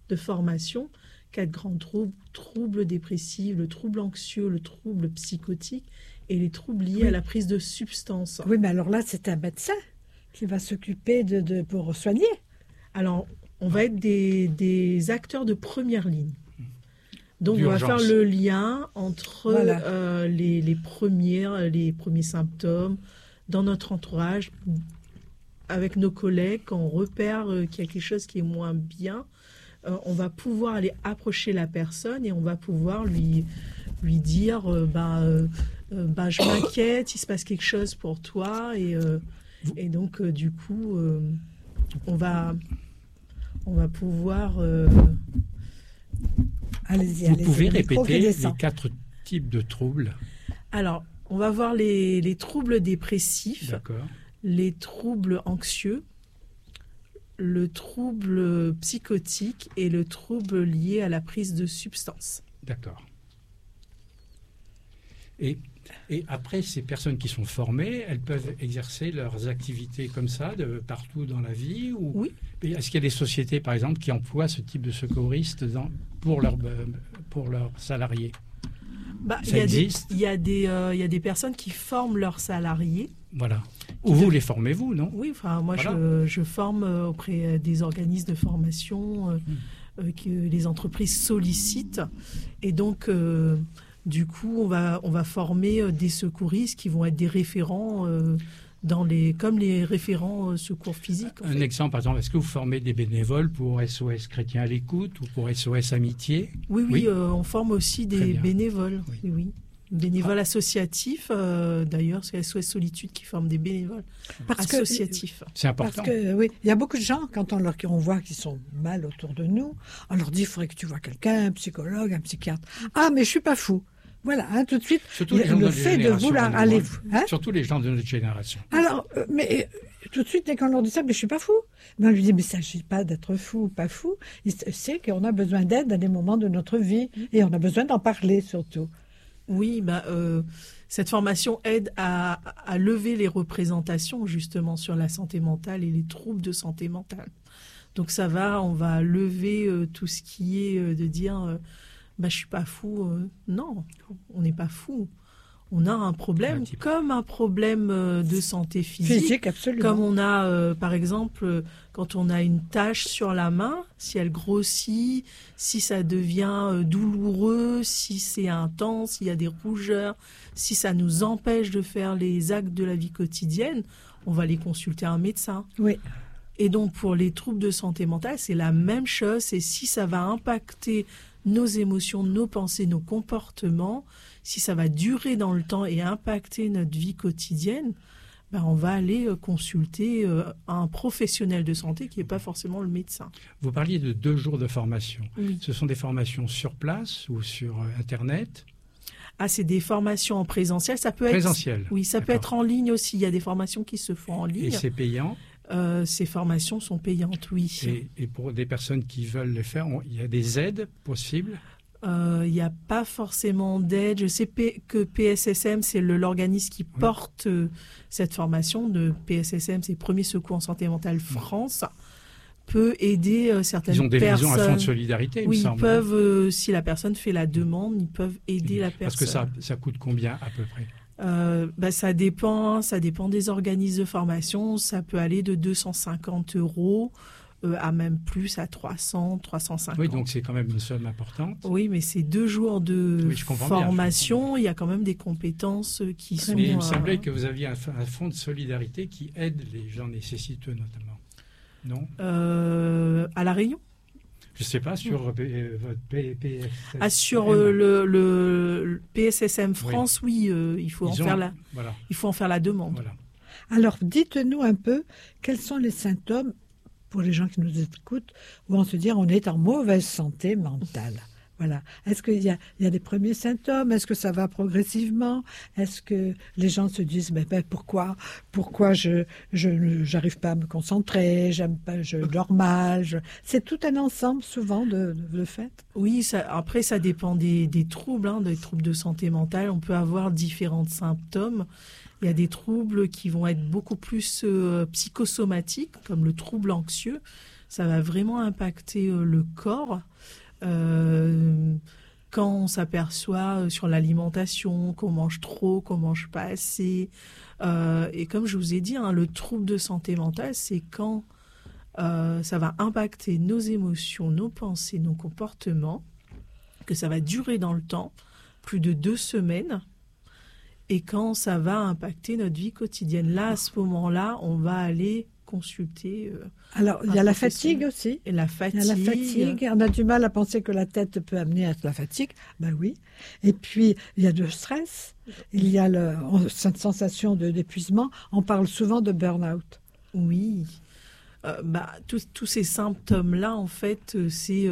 de formation. 4 grands troubles, troubles dépressifs, le trouble anxieux, le trouble psychotique et les troubles liés à la prise de substances. Oui, mais alors là, c'est un médecin qui va s'occuper pour soigner. Alors, on va être des acteurs de première ligne. Donc, D'urgence. on va faire le lien entre les premiers symptômes dans notre entourage, avec nos collègues, quand on repère qu'il y a quelque chose qui est moins bien, on va pouvoir aller approcher la personne et on va pouvoir lui dire je m'inquiète, il se passe quelque chose pour toi et donc du coup on va pouvoir allez-y, Vous pouvez le micro qui répéter les descend. 4 types de troubles. Alors, on va voir les troubles dépressifs, D'accord. les troubles anxieux, le trouble psychotique et le trouble lié à la prise de substances. D'accord. Et après, ces personnes qui sont formées, elles peuvent exercer leurs activités comme ça, partout dans la vie ou... Oui. Est-ce qu'il y a des sociétés, par exemple, qui emploient ce type de secouristes pour leurs salariés? Ça existe? Il y a des personnes qui forment leurs salariés. Voilà. Ou vous les formez-vous, non? Oui, enfin, moi, Voilà. je forme auprès des organismes de formation que les entreprises sollicitent. Et donc, du coup, on va former des secouristes qui vont être des référents comme les référents secours physiques. Un exemple, par exemple, est-ce que vous formez des bénévoles pour SOS Chrétien à l'écoute ou pour SOS Amitié? Oui, on forme aussi Très des bien. bénévoles. Oui. Oui. Bénévoles associatifs, d'ailleurs, c'est SOS Solitude qui forme des bénévoles associatifs. C'est important. Parce que oui, il y a beaucoup de gens, quand on voit qu'ils sont mal autour de nous, on leur dit il faudrait que tu vois quelqu'un, un psychologue, un psychiatre. Ah, mais je suis pas fou. Voilà, tout de suite, Surtout les gens de le notre fait de génération, vouloir Anne, aller... Surtout les gens de notre génération. Alors, mais tout de suite, dès qu'on leur dit ça, mais je suis pas fou. Mais on lui dit, mais il ne s'agit pas d'être fou ou pas fou. C'est qu'on a besoin d'aide à des moments de notre vie et on a besoin d'en parler surtout. Oui, cette formation aide à lever les représentations justement sur la santé mentale et les troubles de santé mentale. Donc on va lever tout ce qui est de dire je suis pas fou. Non, on n'est pas fou. On a un problème, comme un problème de santé physique. Absolument. Comme on a, par exemple, quand on a une tache sur la main, si elle grossit, si ça devient douloureux, si c'est intense, s'il y a des rougeurs, si ça nous empêche de faire les actes de la vie quotidienne, on va aller consulter un médecin. Oui. Et donc, pour les troubles de santé mentale, c'est la même chose. Et si ça va impacter nos émotions, nos pensées, nos comportements, si ça va durer dans le temps et impacter notre vie quotidienne, on va aller consulter un professionnel de santé qui n'est pas forcément le médecin. Vous parliez de 2 jours de formation. Oui. Ce sont des formations sur place ou sur Internet? Ah, c'est des formations en présentiel. Ça peut Présentiel. Oui, ça peut être en ligne aussi. Il y a des formations qui se font en ligne. Et c'est payant? Ces formations sont payantes, oui. Et pour des personnes qui veulent le faire, il y a des aides possibles? Il n'y a pas forcément d'aide. Je sais que PSSM, c'est l'organisme qui porte cette formation. De PSSM, c'est Premier Secours en Santé Mentale France. Peut aider certaines personnes. Ils ont des maisons à fonds de solidarité, il me semble. Ils peuvent, si la personne fait la demande, ils peuvent aider la personne. Parce que ça coûte combien à peu près? Ça dépend des organismes de formation. Ça peut aller de 250 € à même plus, à 300, 350. Oui, donc c'est quand même une somme importante. Oui, mais c'est 2 jours de formation. Bien, il y a quand même des compétences qui sont... Mais il me semblait que vous aviez un fonds de solidarité qui aide les gens nécessiteux notamment. Non? À La Réunion? Je ne sais pas, sur votre PSSM. Sur le PSSM France, oui, il faut en faire la demande. Voilà. Alors, dites-nous un peu, quels sont les symptômes, pour les gens qui nous écoutent, où on se dit on est en mauvaise santé mentale? Voilà. Est-ce qu'il y a des premiers symptômes? Est-ce que ça va progressivement? Est-ce que les gens se disent pourquoi je n'arrive pas à me concentrer, je dors mal? C'est tout un ensemble souvent de fait. Oui, après ça dépend des troubles, des troubles de santé mentale. On peut avoir différents symptômes. Il y a des troubles qui vont être beaucoup plus psychosomatiques, comme le trouble anxieux. ça va vraiment impacter le corps. Quand on s'aperçoit sur l'alimentation qu'on mange trop, qu'on mange pas assez. Et comme je vous ai dit, le trouble de santé mentale, c'est quand ça va impacter nos émotions, nos pensées, nos comportements, que ça va durer dans le temps, plus de 2 semaines, et quand ça va impacter notre vie quotidienne. Là, à ce moment-là, on va aller consulter. Alors, il y a la fatigue aussi. Et la fatigue. Il y a la fatigue. On a du mal à penser que la tête peut amener à la fatigue. Ben oui. Et puis, il y a le stress. Il y a cette sensation d'épuisement. On parle souvent de burn-out. Oui. Tous ces symptômes-là, en fait, c'est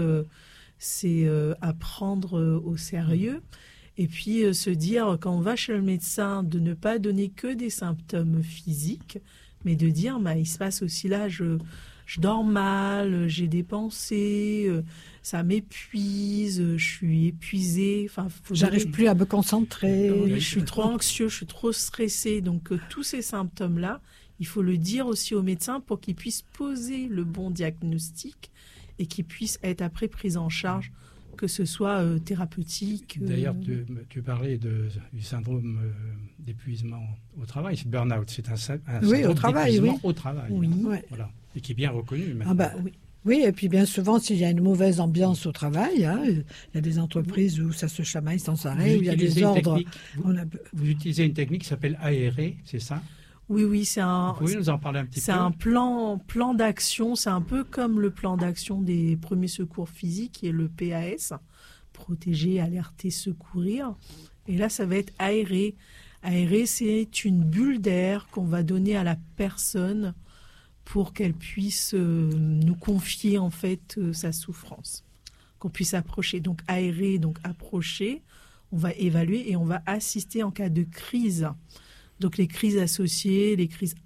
à prendre au sérieux. Et puis, se dire, quand on va chez le médecin, de ne pas donner que des symptômes physiques, mais de dire, il se passe aussi là, je dors mal, j'ai des pensées, ça m'épuise, je suis épuisée. J'arrive plus à me concentrer. Oui, je suis trop anxieux, je suis trop stressée. Donc, tous ces symptômes-là, il faut le dire aussi au médecin pour qu'il puisse poser le bon diagnostic et qu'il puisse être après pris en charge, que ce soit thérapeutique. D'ailleurs, tu parlais du syndrome d'épuisement au travail. C'est burn-out, c'est un syndrome au travail, au travail. Oui. Voilà. Et qui est bien reconnu maintenant. Oui, et puis bien souvent, s'il y a une mauvaise ambiance au travail, il y a des entreprises où ça se chamaille sans arrêt, où il y a des ordres. Vous utilisez une technique qui s'appelle aérer, c'est ça ? Oui, Vous pouvez nous en parler un petit peu ? C'est un plan d'action, c'est un peu comme le plan d'action des premiers secours physiques, qui est le PAS, protéger, alerter, secourir. Et là, ça va être aérer. Aérer, c'est une bulle d'air qu'on va donner à la personne pour qu'elle puisse nous confier en fait sa souffrance, qu'on puisse approcher. Donc aérer, donc approcher, on va évaluer et on va assister en cas de crise. Donc les crises associées,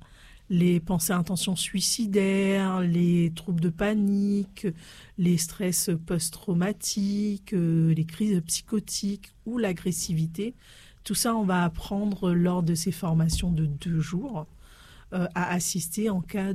les pensées à intention suicidaire, les troubles de panique, les stress post-traumatiques, les crises psychotiques ou l'agressivité. Tout ça, on va apprendre lors de ces formations de 2 jours à assister en cas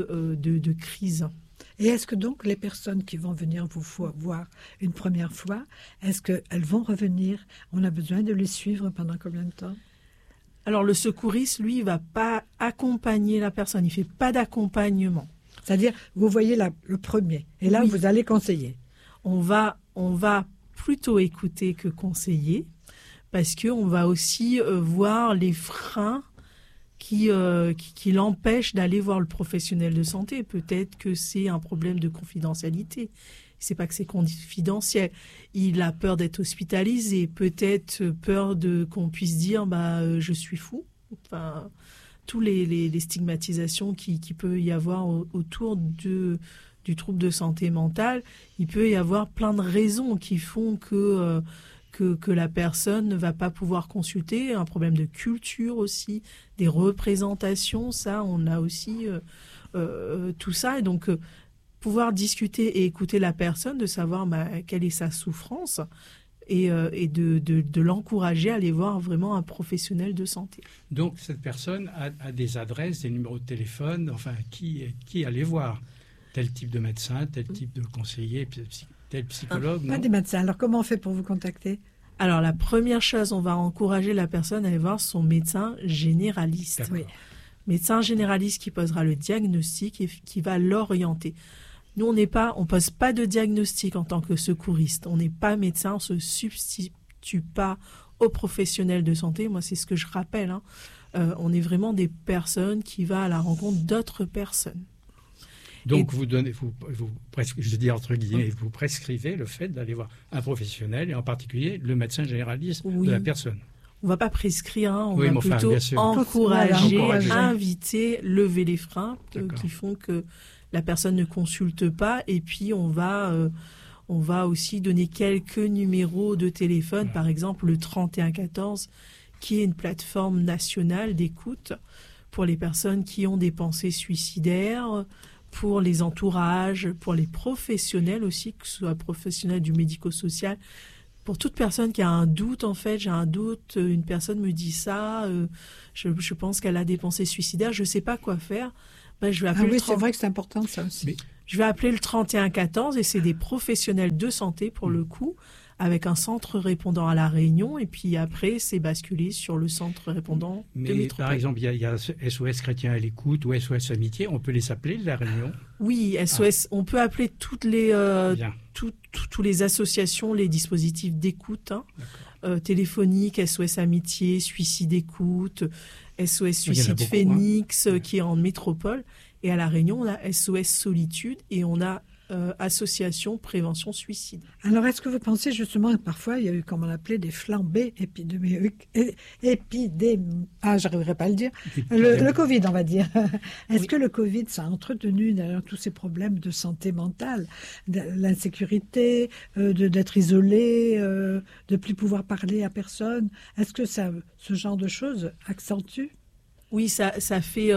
de crise. Et est-ce que donc les personnes qui vont venir vous voir une première fois, est-ce qu'elles vont revenir ? On a besoin de les suivre pendant combien de temps ? Alors, le secouriste, lui, il ne va pas accompagner la personne. Il ne fait pas d'accompagnement. C'est-à-dire, vous voyez le premier. Et là, vous allez conseiller. On va plutôt écouter que conseiller, parce qu'on va aussi voir les freins qui l'empêchent d'aller voir le professionnel de santé. Peut-être que c'est un problème de confidentialité. C'est pas que c'est confidentiel. Il a peur d'être hospitalisé, peut-être peur qu'on puisse dire je suis fou. Enfin, tous les stigmatisations qui peut y avoir autour du trouble de santé mentale. Il peut y avoir plein de raisons qui font que la personne ne va pas pouvoir consulter. Un problème de culture aussi, des représentations, ça, on a aussi tout ça. Et donc pouvoir discuter et écouter la personne, de savoir quelle est sa souffrance et de l'encourager à aller voir vraiment un professionnel de santé. Donc cette personne a des adresses, des numéros de téléphone, enfin qui aller voir ? Tel type de médecin, tel type de conseiller, tel psychologue. Pas des médecins. Alors comment on fait pour vous contacter ? Alors la première chose, on va encourager la personne à aller voir son médecin généraliste. Oui. Médecin généraliste qui posera le diagnostic et qui va l'orienter. Nous, on pose pas de diagnostic en tant que secouriste. On n'est pas médecin, on se substitue pas aux professionnels de santé. Moi, c'est ce que je rappelle. On est vraiment des personnes qui vont à la rencontre d'autres personnes. Donc, je dis entre guillemets, vous prescrivez le fait d'aller voir un professionnel, et en particulier le médecin généraliste de la personne. On ne va pas prescrire, on va plutôt encourager, inviter, lever les freins qui font que la personne ne consulte pas. Et puis, on va aussi donner quelques numéros de téléphone, par exemple le 3114, qui est une plateforme nationale d'écoute pour les personnes qui ont des pensées suicidaires, pour les entourages, pour les professionnels aussi, que ce soit professionnels du médico-social. Pour toute personne qui a un doute, en fait, j'ai un doute, une personne me dit ça, je pense qu'elle a des pensées suicidaires, je ne sais pas quoi faire. Je vais appeler c'est vrai que c'est important ça aussi. Je vais appeler le 3114 et c'est des professionnels de santé pour le coup, avec un centre répondant à La Réunion, et puis après, c'est basculé sur le centre répondant de Métropole. Par exemple, il y a SOS Chrétien à l'écoute ou SOS Amitié, on peut les appeler de La Réunion? Oui, SOS, on peut appeler toutes les, tous les associations, les dispositifs d'écoute, téléphonique, SOS Amitié, Suicide Écoute, SOS Suicide Phoenix, qui est en métropole. Et à La Réunion, on a SOS Solitude et on a Association Prévention Suicide. Alors, est-ce que vous pensez justement que parfois, il y a eu, comme on l'appelait, des flambées épidémiques, j'arriverai pas à le dire, le Covid, on va dire. Est-ce que le Covid, ça a entretenu d'ailleurs tous ces problèmes de santé mentale, de l'insécurité, d'être isolé, de plus pouvoir parler à personne? Est-ce que ce genre de choses accentue? Oui, ça fait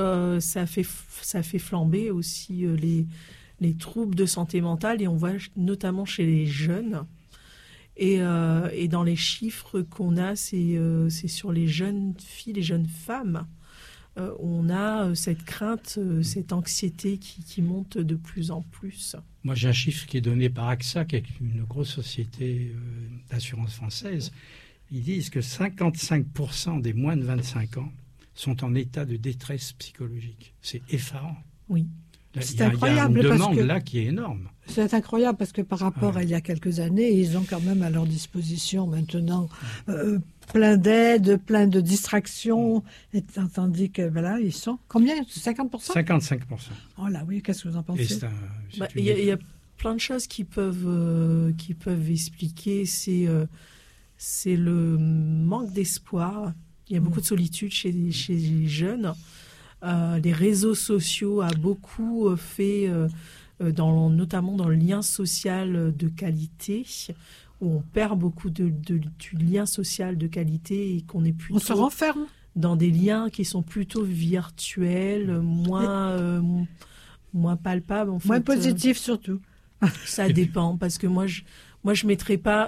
flamber aussi les troubles de santé mentale, et on voit notamment chez les jeunes. Et dans les chiffres qu'on a, c'est sur les jeunes filles, les jeunes femmes. On a cette crainte, cette anxiété qui monte de plus en plus. Moi, j'ai un chiffre qui est donné par AXA, qui est une grosse société d'assurance française. Ils disent que 55% des moins de 25 ans sont en état de détresse psychologique. C'est effarant. Oui. C'est incroyable. Il y a une demande là qui est énorme. C'est incroyable parce que par rapport à il y a quelques années, ils ont quand même à leur disposition maintenant plein d'aides, plein de distractions, tandis que voilà, ils sont combien? 50%? 55%. Oh là oui, qu'est-ce que vous en pensez? Il y a plein de choses qui peuvent expliquer. C'est le manque d'espoir. Il y a beaucoup de solitude chez les jeunes. Les réseaux sociaux a beaucoup fait, notamment dans le lien social de qualité, où on perd beaucoup du lien social de qualité et qu'on est plutôt... On se renferme dans des liens qui sont plutôt virtuels, moins palpables. En fait. Moins positifs surtout. Ça dépend, parce que moi je mettrais pas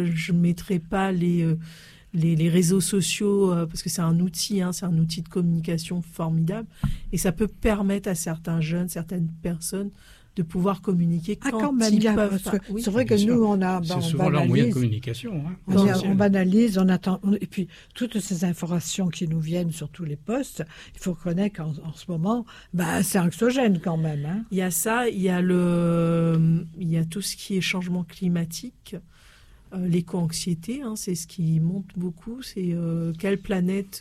les réseaux sociaux, parce que c'est un outil de communication formidable, et ça peut permettre à certains jeunes, certaines personnes de pouvoir communiquer quand ils peuvent pas. Oui, c'est vrai que nous, c'est souvent leur moyen de communication. On banalise, on attend, et puis toutes ces informations qui nous viennent sur tous les postes, il faut reconnaître qu'en ce moment, c'est anxiogène quand même. Il y a ça, il y a tout ce qui est changement climatique. L'éco-anxiété, c'est ce qui monte beaucoup. C'est quelle planète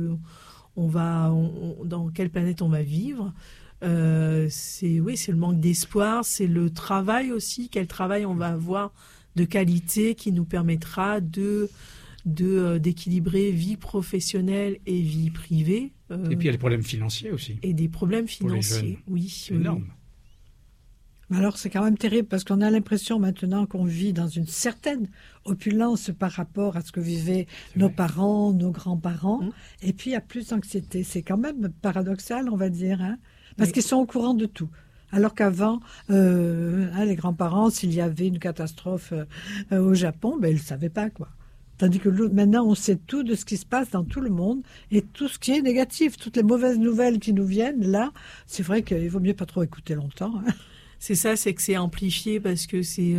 dans quelle planète on va vivre. C'est le manque d'espoir, c'est le travail aussi. Quel travail on va avoir de qualité qui nous permettra d'équilibrer vie professionnelle et vie privée. Et puis il y a les problèmes financiers aussi. Et des problèmes financiers, oui. C'est énorme. Alors c'est quand même terrible parce qu'on a l'impression maintenant qu'on vit dans une certaine opulence par rapport à ce que vivaient nos parents, nos grands-parents. Et puis il y a plus d'anxiété. C'est quand même paradoxal, on va dire, parce qu'ils sont au courant de tout. Alors qu'avant, les grands-parents, s'il y avait une catastrophe au Japon, ils ne savaient pas quoi. Tandis que maintenant, on sait tout de ce qui se passe dans tout le monde et tout ce qui est négatif, toutes les mauvaises nouvelles qui nous viennent. Là, c'est vrai qu'il vaut mieux pas trop écouter longtemps. C'est ça, c'est que c'est amplifié parce que c'est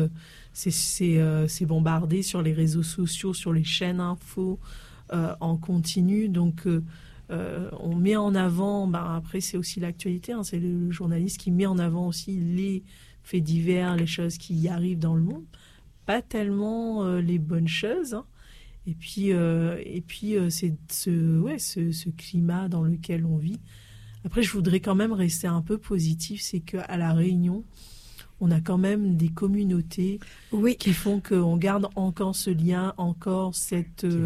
bombardé sur les réseaux sociaux, sur les chaînes info en continu. Donc, on met en avant, après c'est aussi l'actualité, c'est le journaliste qui met en avant aussi les faits divers, les choses qui arrivent dans le monde. Pas tellement les bonnes choses. Et puis c'est ce climat dans lequel on vit. Après, je voudrais quand même rester un peu positif, c'est qu'à La Réunion, on a quand même des communautés qui font qu'on garde encore ce lien, encore ce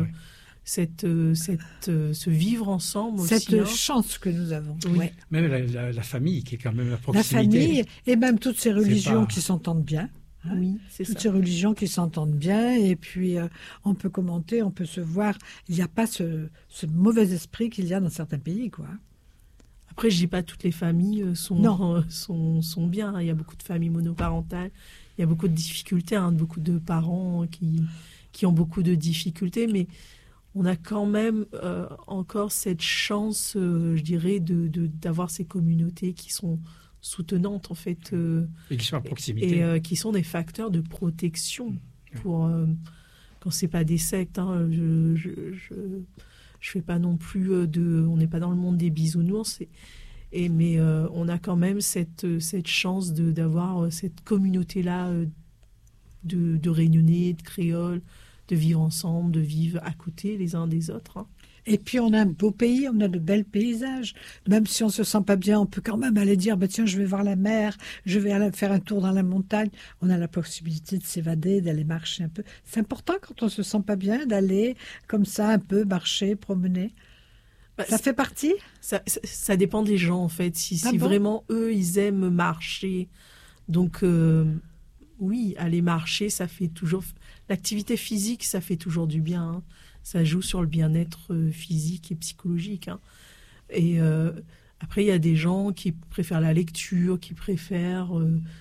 vivre ensemble aussi. Cette chance que nous avons. Oui. Ouais. Même la famille qui est quand même à proximité. La famille et même toutes ces religions qui s'entendent bien. Oui, c'est toutes ça. Ces religions qui s'entendent bien et puis on peut commenter, on peut se voir. Il n'y a pas ce mauvais esprit qu'il y a dans certains pays, quoi. Après, je dis pas toutes les familles sont bien. Il y a beaucoup de familles monoparentales. Il y a beaucoup de difficultés, beaucoup de parents qui ont beaucoup de difficultés. Mais on a quand même encore cette chance, je dirais, d'avoir ces communautés qui sont soutenantes en fait, et qui sont à proximité, et qui sont des facteurs de protection pour quand c'est pas des sectes. Hein, je fais pas non plus on n'est pas dans le monde des bisounours. Mais on a quand même cette chance d'avoir cette communauté-là, de réunionnais, de créoles, de vivre ensemble, de vivre à côté les uns des autres. Hein. Et puis on a un beau pays, on a de bels paysages. Même si on se sent pas bien, on peut quand même aller dire tiens, je vais voir la mer, je vais aller faire un tour dans la montagne. On a la possibilité de s'évader, d'aller marcher un peu. C'est important quand on se sent pas bien d'aller comme ça un peu marcher, promener. Ça fait partie ? Ça dépend des gens en fait. Si vraiment eux ils aiment marcher, donc oui, aller marcher, ça fait toujours l'activité physique, ça fait toujours du bien. Hein. Ça joue sur le bien-être physique et psychologique. Hein. Et après, il y a des gens qui préfèrent la lecture, qui préfèrent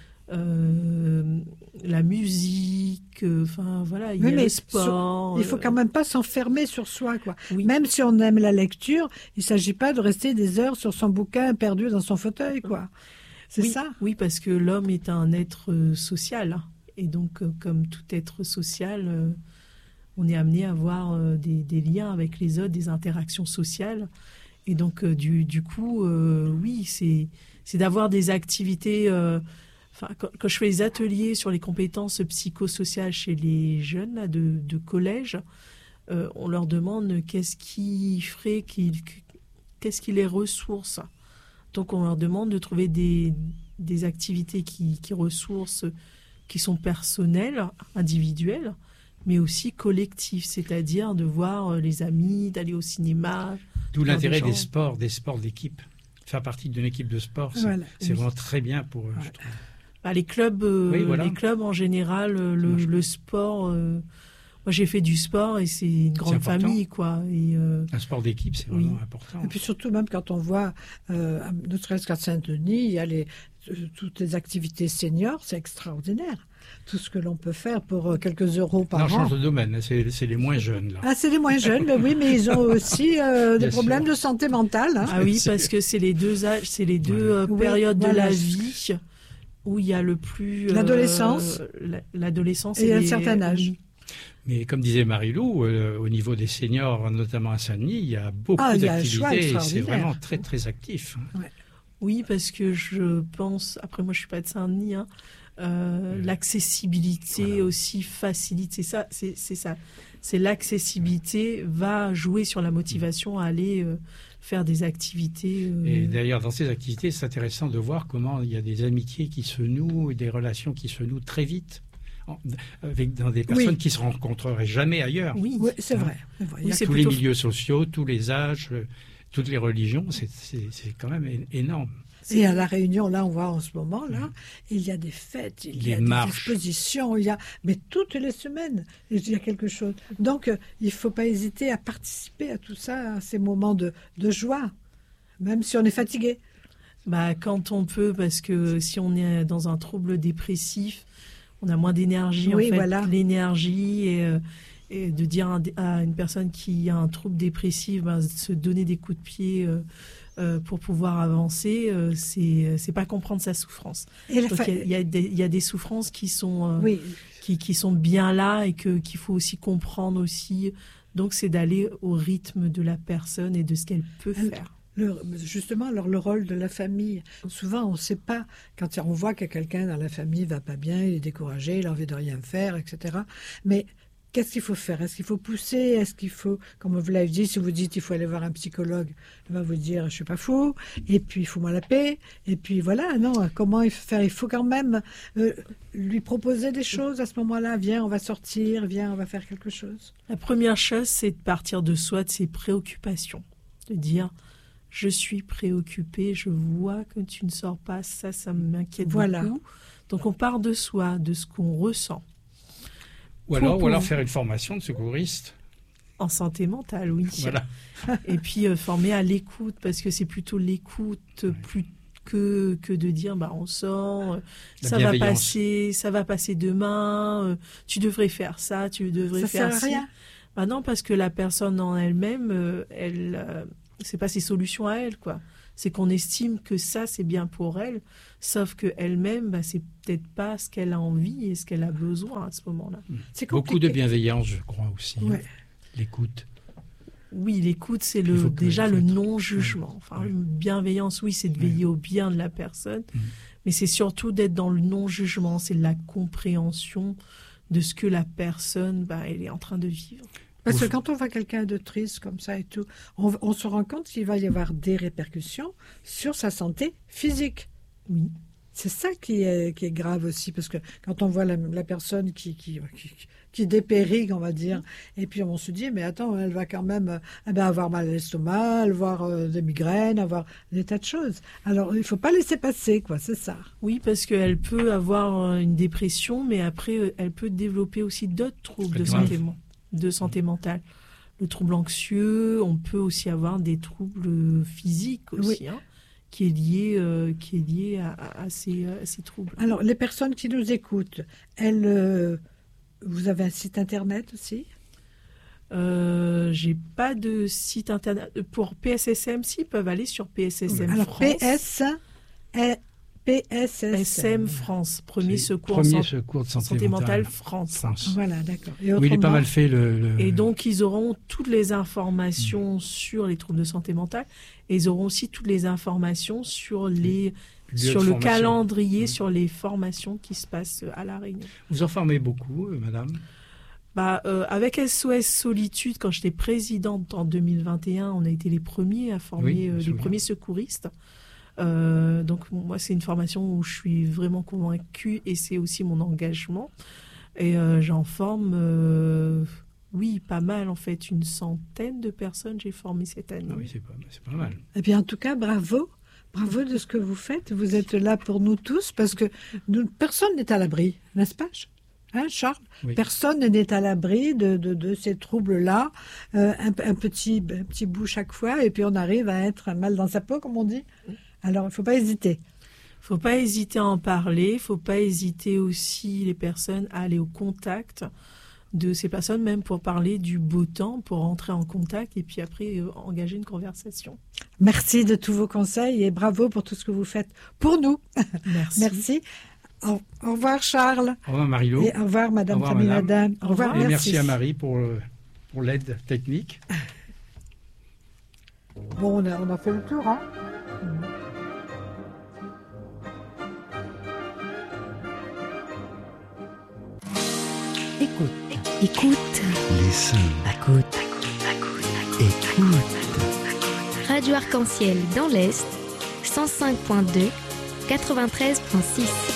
la musique. Enfin, voilà, il y a le sport. Il faut quand même pas s'enfermer sur soi, quoi. Oui. Même si on aime la lecture, il s'agit pas de rester des heures sur son bouquin perdu dans son fauteuil, quoi. C'est ça ? Oui, parce que l'homme est un être social. Et donc, comme tout être social... on est amené à avoir des liens avec les autres, des interactions sociales. Et donc, du coup, oui, c'est d'avoir des activités... quand je fais les ateliers sur les compétences psychosociales chez les jeunes là, de collège, on leur demande qu'est-ce qui ferait, qu'est-ce qui les ressource. Donc, on leur demande de trouver des activités qui ressourcent, qui sont personnelles, individuelles, mais aussi collectif, c'est-à-dire de voir les amis, d'aller au cinéma. D'où l'intérêt des sports d'équipe. Faire partie d'une équipe de sport, c'est vraiment très bien pour eux, je trouve. Les clubs, les clubs en général, le sport... moi, j'ai fait du sport et c'est une grande famille, quoi. Et, un sport d'équipe, c'est vraiment important. Et puis surtout, même quand on voit, ne serait-ce qu'à Saint-Denis, il y a toutes les activités seniors, c'est extraordinaire. Tout ce que l'on peut faire pour quelques euros par an. On change de domaine, c'est les moins jeunes. Là. Ah, c'est les moins jeunes, oui, mais ils ont aussi des problèmes de santé mentale. Hein. Ah oui, parce que c'est les deux âges, c'est les deux périodes de la vie où il y a le plus... l'adolescence. L'adolescence et un certain âge. Mais comme disait Marie-Lou, au niveau des seniors, notamment à Saint-Denis, il y a beaucoup d'activités et c'est vraiment très, très actif. Ouais. Oui, parce que je pense, après moi je ne suis pas de Saint-Denis, hein, l'accessibilité aussi facilite, c'est ça. C'est l'accessibilité va jouer sur la motivation à aller faire des activités. Et d'ailleurs, dans ces activités, c'est intéressant de voir comment il y a des amitiés qui se nouent, des relations qui se nouent très vite. Dans des personnes qui ne se rencontreraient jamais ailleurs. Oui, c'est vrai. Il y a tous les milieux sociaux, tous les âges, toutes les religions, c'est quand même énorme. Et à La Réunion, là, on voit en ce moment, là, il y a des fêtes, il y a des expositions, mais toutes les semaines, il y a quelque chose. Donc, il ne faut pas hésiter à participer à tout ça, à ces moments de joie, même si on est fatigué. Quand on peut, parce que si on est dans un trouble dépressif, on a moins d'énergie, oui, en fait, voilà. L'énergie et de dire à une personne qui a un trouble dépressif, se donner des coups de pied pour pouvoir avancer, c'est pas comprendre sa souffrance. Il y a des souffrances qui sont qui sont bien là et qu'il faut aussi comprendre aussi. Donc c'est d'aller au rythme de la personne et de ce qu'elle peut faire. Justement, alors le rôle de la famille. Souvent, on ne sait pas, quand on voit que quelqu'un dans la famille ne va pas bien, il est découragé, il a envie de rien faire, etc. Mais qu'est-ce qu'il faut faire ? Est-ce qu'il faut pousser ? Est-ce qu'il faut, comme vous l'avez dit, si vous dites qu'il faut aller voir un psychologue, il va vous dire « je ne suis pas fou », et puis « fous-moi la paix », et puis voilà, non, comment il faut faire ? Il faut quand même lui proposer des choses à ce moment-là. Viens, on va sortir, viens, on va faire quelque chose. La première chose, c'est de partir de soi, de ses préoccupations, de dire « je suis préoccupée, je vois que tu ne sors pas, ça m'inquiète beaucoup. » Donc on part de soi, de ce qu'on ressent. Ou alors faire une formation de secouriste. En santé mentale, oui. Voilà. Et puis former à l'écoute, parce que c'est plutôt l'écoute plus que de dire on sort, ça va passer demain, tu devrais faire ça, tu devrais faire ça. Ça sert à rien. Non, parce que la personne en elle-même, c'est pas ses solutions à elle, quoi. C'est qu'on estime que ça, c'est bien pour elle, sauf qu'elle-même, c'est peut-être pas ce qu'elle a envie et ce qu'elle a besoin à ce moment-là. C'est beaucoup de bienveillance, je crois aussi. Ouais. L'écoute. Oui, l'écoute, c'est déjà le non-jugement. Enfin, bienveillance, oui, c'est de veiller au bien de la personne, mais c'est surtout d'être dans le non-jugement, c'est de la compréhension de ce que la personne, elle est en train de vivre. Parce que quand on voit quelqu'un de triste comme ça et tout, on se rend compte qu'il va y avoir des répercussions sur sa santé physique. Oui. C'est ça qui est grave aussi, parce que quand on voit la personne qui dépérit, on va dire, et puis on se dit, mais attends, elle va quand même avoir mal à l'estomac, avoir des migraines, avoir des tas de choses. Alors, il ne faut pas laisser passer, quoi, c'est ça. Oui, parce qu'elle peut avoir une dépression, mais après, elle peut développer aussi d'autres troubles de santé mentale. Le trouble anxieux, on peut aussi avoir des troubles physiques aussi, qui est lié à ces troubles. Alors, les personnes qui nous écoutent, vous avez un site internet aussi ? J'ai pas de site internet. Pour PSSM, si, ils peuvent aller sur PSSM Alors, France. PSSM France, Premier Secours de santé mentale France. Voilà, d'accord. Oui, il est pas mal fait. Et donc, ils auront toutes les informations sur les troubles de santé mentale et ils auront aussi toutes les informations sur le calendrier, sur les formations qui se passent à La Réunion. Vous en formez beaucoup, madame ? Avec SOS Solitude, quand j'étais présidente en 2021, on a été les premiers à former les premiers secouristes. Donc moi, c'est une formation où je suis vraiment convaincue et c'est aussi mon engagement. Et j'en forme, pas mal en fait, une centaine de personnes j'ai formé cette année. Ah oui, c'est pas mal. Et bien en tout cas, bravo de ce que vous faites. Vous êtes là pour nous tous parce que personne n'est à l'abri, n'est-ce pas ? Hein, Charles ? Oui. Personne n'est à l'abri de ces troubles-là. Un petit bout chaque fois et puis on arrive à être mal dans sa peau, comme on dit. Alors, il ne faut pas hésiter. Il ne faut pas hésiter à en parler. Il ne faut pas hésiter aussi, les personnes, à aller au contact de ces personnes, même pour parler du beau temps, pour rentrer en contact et puis après engager une conversation. Merci de tous vos conseils et bravo pour tout ce que vous faites pour nous. Merci. Merci. Au revoir, Charles. Au revoir, Marie-Lo. Et au revoir, Madame Tamiladam. Au revoir. Et merci à Marie pour l'aide technique. Bon, on a fait le tour, hein ? Écoute. Listen. Écoute. Radio Arc-en-Ciel dans l'Est, 105.2, 93.6.